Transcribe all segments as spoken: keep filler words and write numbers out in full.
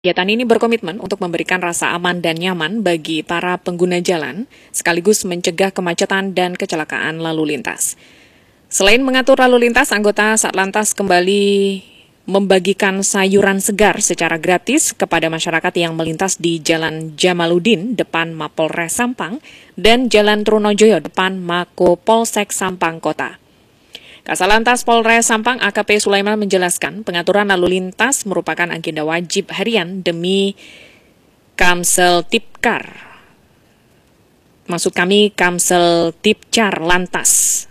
Kegiatan ini berkomitmen untuk memberikan rasa aman dan nyaman bagi para pengguna jalan, sekaligus mencegah kemacetan dan kecelakaan lalu lintas. Selain mengatur lalu lintas, anggota Satlantas kembali membagikan sayuran segar secara gratis kepada masyarakat yang melintas di Jalan Jamaluddin depan Mapolres Sampang dan Jalan Trunojoyo depan Mako Polsek Sampang Kota. Kasalantas Polres Sampang A K P Sulaiman menjelaskan pengaturan lalu lintas merupakan agenda wajib harian demi Kamsel Tipkar. Maksud kami Kamsel Tipcar Lantas.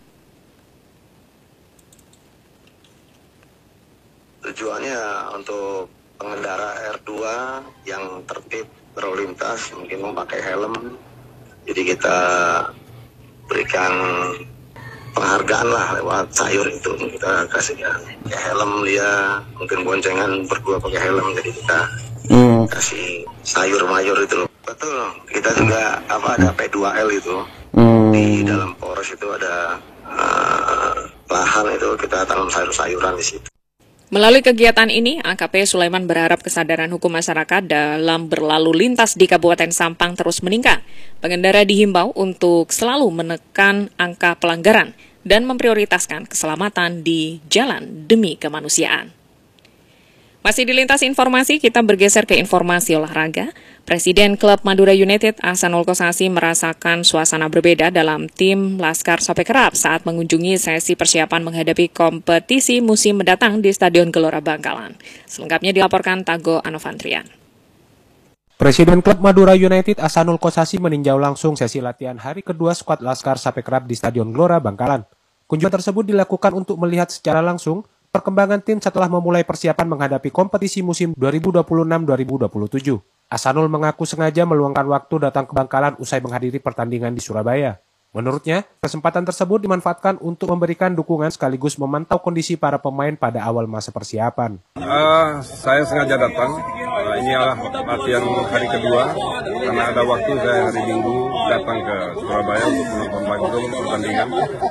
Tujuannya untuk pengendara R dua yang tertib berlalu lintas mungkin memakai helm. Jadi kita berikan penghargaan lah lewat sayur itu, kita kasih ya, ya helm dia, mungkin boncengan berdua pakai helm, jadi kita hmm. kasih sayur mayur itu loh. Betul, kita juga apa ada P dua L itu hmm. di dalam Polres itu ada uh, lahan itu kita tanam sayur-sayuran di situ. Melalui kegiatan ini, A K P Sulaiman berharap kesadaran hukum masyarakat dalam berlalu lintas di Kabupaten Sampang terus meningkat. Pengendara dihimbau untuk selalu menekan angka pelanggaran dan memprioritaskan keselamatan di jalan demi kemanusiaan. Masih di lintas informasi, kita bergeser ke informasi olahraga. Presiden klub Madura United, Ahsanul Kossasi, merasakan suasana berbeda dalam tim Laskar Sape Kerap saat mengunjungi sesi persiapan menghadapi kompetisi musim mendatang di Stadion Gelora Bangkalan. Selengkapnya dilaporkan Tago Anovantrian. Presiden klub Madura United, Ahsanul Kossasi, meninjau langsung sesi latihan hari kedua skuad Laskar Sape Kerap di Stadion Gelora Bangkalan. Kunjungan tersebut dilakukan untuk melihat secara langsung perkembangan tim setelah memulai persiapan menghadapi kompetisi musim dua ribu dua puluh enam dua ribu dua puluh tujuh. Ahsanul mengaku sengaja meluangkan waktu datang ke Bangkalan usai menghadiri pertandingan di Surabaya. Menurutnya, kesempatan tersebut dimanfaatkan untuk memberikan dukungan sekaligus memantau kondisi para pemain pada awal masa persiapan. Uh, saya sengaja datang, uh, ini adalah latihan hari kedua, karena ada waktu saya hari Minggu datang ke Surabaya untuk menonton langsung pertandingan.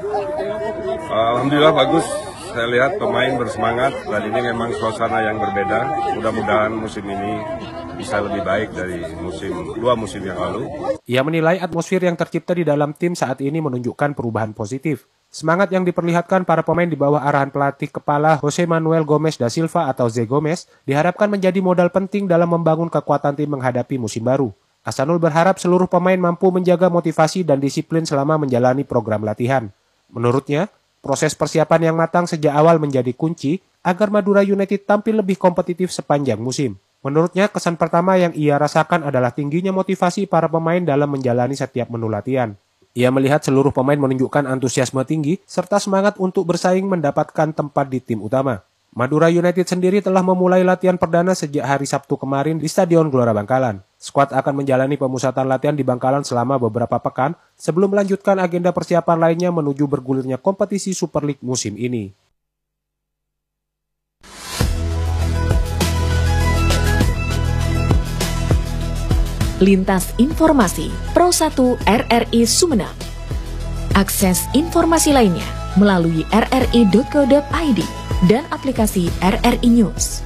Uh, Alhamdulillah bagus. Saya lihat pemain bersemangat dan ini memang suasana yang berbeda. Mudah-mudahan musim ini bisa lebih baik dari musim dua musim yang lalu. Ia menilai atmosfer yang tercipta di dalam tim saat ini menunjukkan perubahan positif. Semangat yang diperlihatkan para pemain di bawah arahan pelatih kepala Jose Manuel Gomes da Silva atau Zé Gomes diharapkan menjadi modal penting dalam membangun kekuatan tim menghadapi musim baru. Ahsanul berharap seluruh pemain mampu menjaga motivasi dan disiplin selama menjalani program latihan. Menurutnya, proses persiapan yang matang sejak awal menjadi kunci agar Madura United tampil lebih kompetitif sepanjang musim. Menurutnya, kesan pertama yang ia rasakan adalah tingginya motivasi para pemain dalam menjalani setiap menu latihan. Ia melihat seluruh pemain menunjukkan antusiasme tinggi serta semangat untuk bersaing mendapatkan tempat di tim utama. Madura United sendiri telah memulai latihan perdana sejak hari Sabtu kemarin di Stadion Gelora Bangkalan. Skuad akan menjalani pemusatan latihan di Bangkalan selama beberapa pekan sebelum melanjutkan agenda persiapan lainnya menuju bergulirnya kompetisi Super League musim ini. Lintas Informasi Pro satu R R I Sumeneb. Akses informasi lainnya melalui r r i dot co dot i d dan aplikasi R R I News.